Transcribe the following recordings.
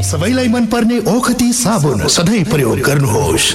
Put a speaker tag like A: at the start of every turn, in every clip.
A: सबैलाई मन पर्ने ओखती साबुन सधैँ प्रयोग गर्नुहोस्।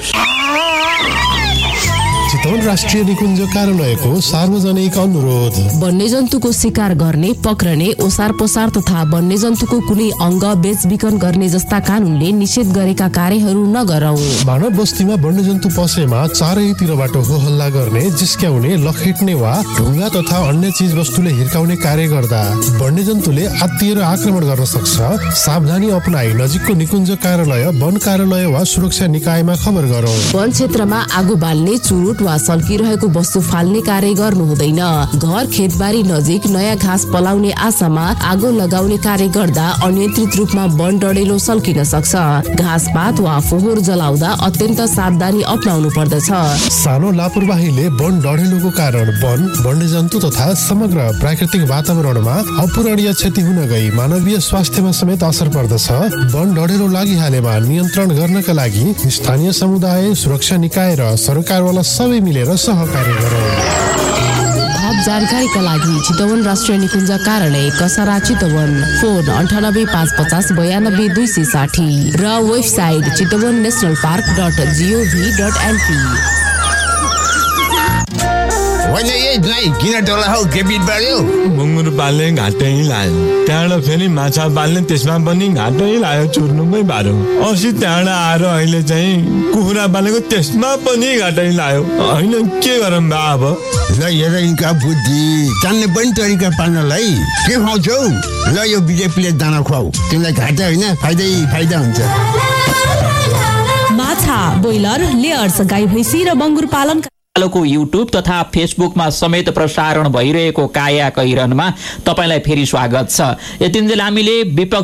B: चितवन राष्ट्रिय निकुञ्ज कार्यालयको सार्वजनिक अनुरोध।
C: वन्यजन्तुको शिकार गर्ने, पक्रने, ओसार पसार तथा वन्यजन्तुको कुनै अङ्ग बेचबिखन गर्ने जस्ता कानूनले निषेध गरेका कार्यहरू नगरौं।
B: मानव बस्तीमा वन्यजन्तु पसेमा चारैतिरबाट हो हल्ला गर्ने, जिस्क्याउने, लखेट्ने वा ढुङ्गा तथा अन्य चीज वस्तुले हिर्काउने कार्य गर्दा वन्यजन्तुले आत्तिएर आक्रमण गर्न सक्छ। सावधानी अपनाई नजिकको निकुञ्ज कार्यालय, वन कार्यालय वा सुरक्षा निकायमा खबर गरौं।
C: वन क्षेत्रमा आगो बाल्ने, चुरुट वा सल्किरहेको वस्तु फाल्ने कार्य गर्नु हुँदैन। घर खेतबारी नजिक नयाँ घाँस पलाउने आशामा आगो लगाउने कार्य गर्दा अनियन्त्रित रूपमा वन डढेलो सल्किन सक्छ। घाँसपात वा फोहोर जलाउँदा अत्यन्त सावधानी अपनाउनु पर्दछ।
B: सानो लापरवाहीले वन डढेलोको कारण वन, वन्यजन्तु तथा समग्र प्राकृतिक वातावरणमा अपूरणीय क्षति हुन गई मानवीय स्वास्थ्यमा समेत असर पर्दछ। वन डढेलो लागिहालेमा नियन्त्रण गर्नका लागि स्थानीय समुदाय, सुरक्षा निकाय र सरकारवाला सबै मिलेर सहकार्य गरौँ।
C: थप जानकारीका लागि चितवन राष्ट्रिय निकुञ्ज कार्यालय कसरा चितवन, फोन 9855926260 र वेबसाइट chitawannationalpark.gov.np।
D: होइन यही ज्वाइँ किन डोला हौ के बिट बढ्यो?
E: मुङ्गुर पाल्ने घाटै लायो, त्यहाँबाट फेरि माछा पाल्ने त्यसमा पनि घाटै लायो, चुर्नुमै बाह्रो। अस्ति त्यहाँबाट आएर अहिले चाहिँ कुखुरा पालेको त्यसमा पनि घाटै लायो। होइन के गरौँ बा अब?
D: ल हेर यिनका बुद्धि, जान्ने पनि तरिका पाल्नलाई के खुवाउँछौ? ल यो बिजेपीले दाना खुवाऊ, तिमीलाई घाटा होइन फाइदै फाइदा हुन्छ।
F: माछा, ब्रोइलर, लेयर्स, गाई भैँसी र बङ्गुर पालन
G: को युट्युब तथा फेसबुकमा समेत प्रसारण भइरहेको काया कैरनमा तपाईलाई फेरि स्वागत छ। यतिन्जेल हामीले विपक्ष